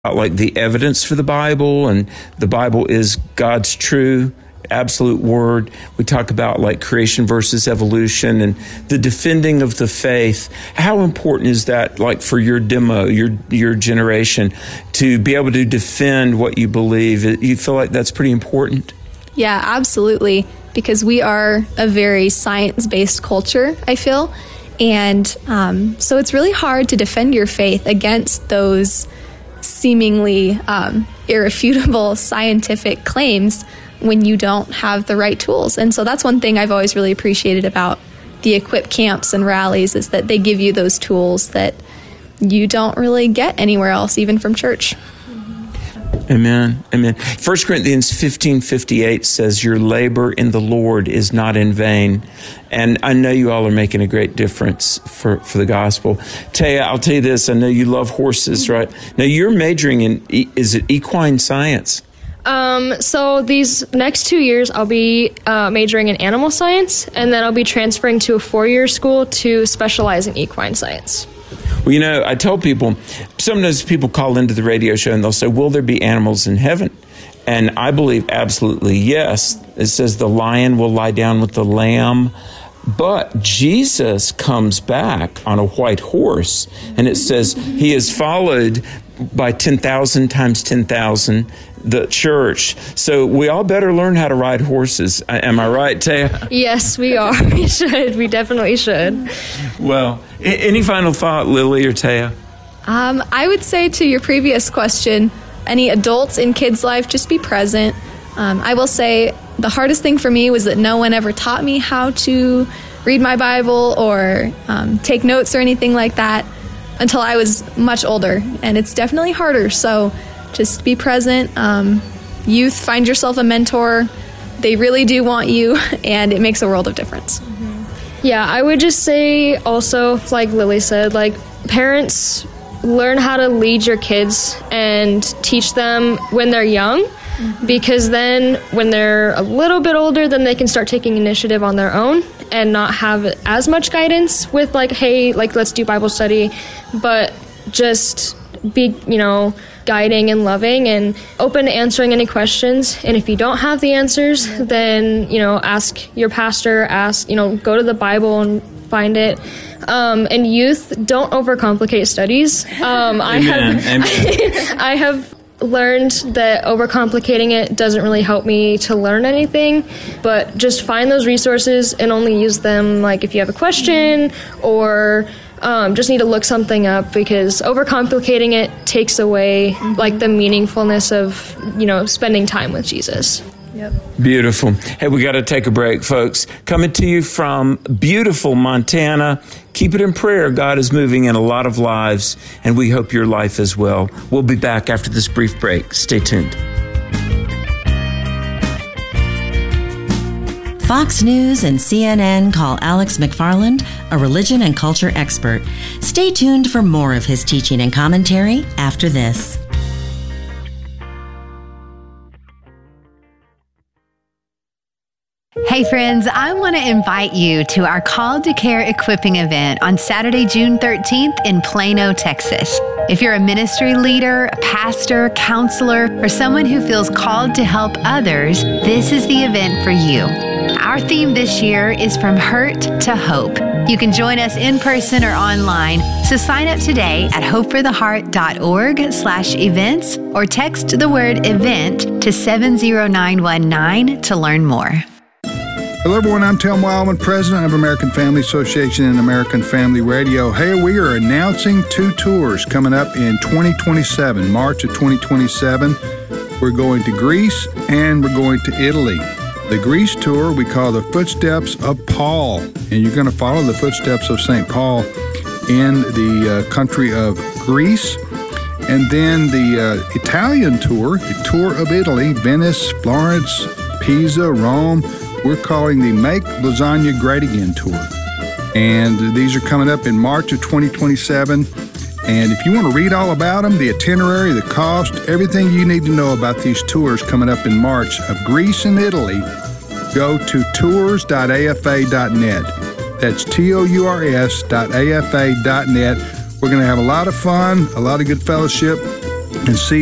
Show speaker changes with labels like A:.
A: like the evidence for the Bible, and the Bible is God's true, absolute word. We talk about like creation versus evolution and the defending of the faith. How important is that, like for your demo, your generation, to be able to defend what you believe? You feel like that's pretty important?
B: Yeah, absolutely. Because we are a very science-based culture, I feel. And so it's really hard to defend your faith against those seemingly irrefutable scientific claims when you don't have the right tools. And so that's one thing I've always really appreciated about the Equip camps and rallies, is that they give you those tools that you don't really get anywhere else, even from church.
A: Amen. Amen. 1 Corinthians 15:58 says, your labor in the Lord is not in vain. And I know you all are making a great difference for the gospel. Taya, I'll tell you this. I know you love horses, right? Now, you're majoring in, is it equine science?
C: So these next 2 years, I'll be majoring in animal science, and then I'll be transferring to a 4-year school to specialize in equine science.
A: Well, you know, I tell people, sometimes people call into the radio show and they'll say, will there be animals in heaven? And I believe absolutely yes. It says the lion will lie down with the lamb. But Jesus comes back on a white horse, and it says he is followed by 10,000 times 10,000, the church. So we all better learn how to ride horses. Am I right, Taya?
C: Yes, we are. We should. We definitely should.
A: Well, any final thought, Lily or Taya?
B: I would say to your previous question, any adults in kids' life, just be present. I will say the hardest thing for me was that no one ever taught me how to read my Bible or take notes or anything like that until I was much older. And it's definitely harder. So just be present. Youth, find yourself a mentor. They really do want you, and it makes a world of difference.
C: Mm-hmm. Yeah, I would just say also, like Lily said, like parents, learn how to lead your kids and teach them when they're young. Because then when they're a little bit older, then they can start taking initiative on their own and not have as much guidance with like, hey, like let's do Bible study, but just be, guiding and loving and open to answering any questions. And if you don't have the answers, then, ask your pastor, go to the Bible and find it. And youth, don't overcomplicate studies. I have learned that overcomplicating it doesn't really help me to learn anything, but just find those resources and only use them like if you have a question or just need to look something up, because overcomplicating it takes away like the meaningfulness of spending time with Jesus.
B: Yep.
A: Beautiful. Hey, we got to take a break, folks. Coming to you from beautiful Montana. Keep it in prayer. God is moving in a lot of lives, and we hope your life as well. We'll be back after this brief break. Stay tuned.
D: Fox News and CNN call Alex McFarland a religion and culture expert. Stay tuned for more of his teaching and commentary after this.
E: Hey friends, I want to invite you to our Called to Care equipping event on Saturday, June 13th in Plano, Texas. If you're a ministry leader, a pastor, counselor, or someone who feels called to help others, this is the event for you. Our theme this year is From Hurt to Hope. You can join us in person or online, so sign up today at hopefortheheart.org/events or text the word event to 70919 to learn more.
F: Hello, everyone. I'm Tim Wildman, president of American Family Association and American Family Radio. Hey, we are announcing 2 tours coming up in 2027, March of 2027. We're going to Greece and we're going to Italy. The Greece tour we call the Footsteps of Paul, and you're going to follow the footsteps of St. Paul in the country of Greece. And then the Italian tour, the tour of Italy, Venice, Florence, Pisa, Rome. We're calling the Make Lasagna Great Again tour. And these are coming up in March of 2027. And if you want to read all about them, the itinerary, the cost, everything you need to know about these tours coming up in March of Greece and Italy, go to tours.afa.net. That's tours.afa.net. We're going to have a lot of fun, a lot of good fellowship. and see